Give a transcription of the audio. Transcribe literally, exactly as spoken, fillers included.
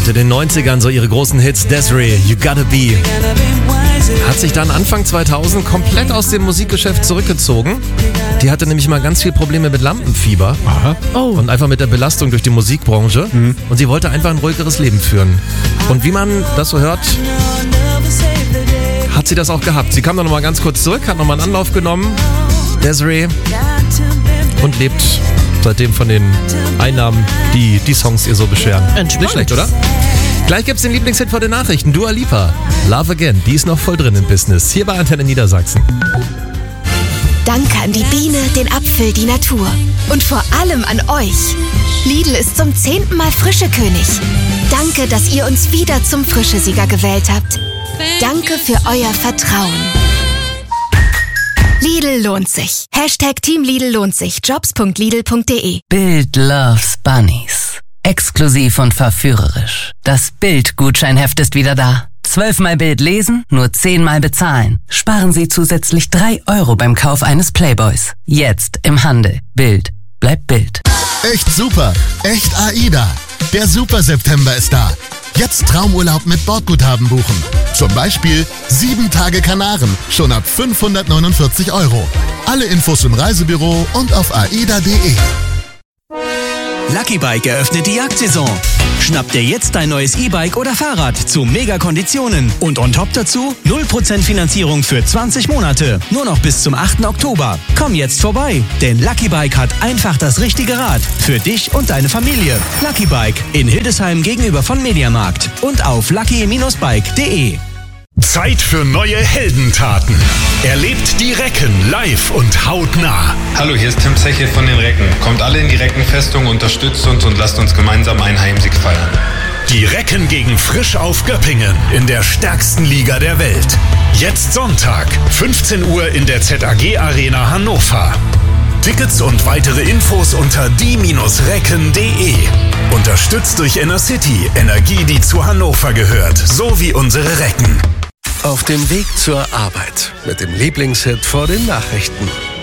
hatte in den neunzigern so ihre großen Hits. Desiree, You Gotta Be. Hat sich dann Anfang zweitausend komplett aus dem Musikgeschäft zurückgezogen. Die hatte nämlich mal ganz viel Probleme mit Lampenfieber. Aha. Oh. Und einfach mit der Belastung durch die Musikbranche. Mhm. Und sie wollte einfach ein ruhigeres Leben führen. Und wie man das so hört, hat sie das auch gehabt. Sie kam dann nochmal ganz kurz zurück, hat nochmal einen Anlauf genommen, Desiree, und lebt seitdem von den Einnahmen, die die Songs ihr so bescheren. Entspannt. Nicht schlecht, oder? Gleich gibt's den Lieblingshit vor den Nachrichten, Dua Lipa, Love Again, die ist noch voll drin im Business. Hier bei Antenne Niedersachsen. Danke an die Biene, den Apfel, die Natur. Und vor allem an euch. Lidl ist zum zehnten Mal Frischekönig. Danke, dass ihr uns wieder zum Frischesieger gewählt habt. Danke für euer Vertrauen. Lidl lohnt sich. Hashtag Team Lidl lohnt sich. Jobs punkt lidl punkt de. Bild loves Bunnies. Exklusiv und verführerisch. Das Bild-Gutscheinheft ist wieder da. Zwölfmal Bild lesen, nur zehnmal bezahlen. Sparen Sie zusätzlich drei Euro beim Kauf eines Playboys. Jetzt im Handel. Bild bleibt Bild. Echt super. Echt AIDA. Der Super September ist da. Jetzt Traumurlaub mit Bordguthaben buchen. Zum Beispiel sieben Tage Kanaren, schon ab fünfhundertneunundvierzig Euro. Alle Infos im Reisebüro und auf aida punkt de. Lucky Bike eröffnet die Jagdsaison. Schnapp dir jetzt dein neues E-Bike oder Fahrrad zu Mega-Konditionen. Und on top dazu null Prozent Finanzierung für zwanzig Monate. Nur noch bis zum achten Oktober. Komm jetzt vorbei, denn Lucky Bike hat einfach das richtige Rad. Für dich und deine Familie. Lucky Bike in Hildesheim gegenüber von Mediamarkt. Und auf lucky Bindestrich bike punkt de. Zeit für neue Heldentaten. Erlebt die Recken live und hautnah. Hallo, hier ist Tim Zeche von den Recken. Kommt alle in die Reckenfestung, unterstützt uns und lasst uns gemeinsam einen Heimsieg feiern. Die Recken gegen Frisch auf Göppingen in der stärksten Liga der Welt. Jetzt Sonntag, fünfzehn Uhr in der Z A G Arena Hannover. Tickets und weitere Infos unter die Bindestrich recken punkt de. Unterstützt durch Innercity, Energie, die zu Hannover gehört, so wie unsere Recken. Auf dem Weg zur Arbeit mit dem Lieblingshit vor den Nachrichten.